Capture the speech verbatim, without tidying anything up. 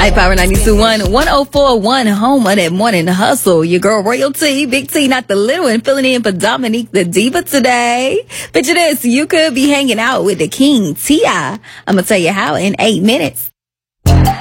High Power ninety-two point one, one oh four point one, home of that morning hustle. Your girl Royalty, Big T, not the little one, filling in for Dominique the Diva today. Picture this, you could be hanging out with the King, T I I'm going to tell you how in eight minutes.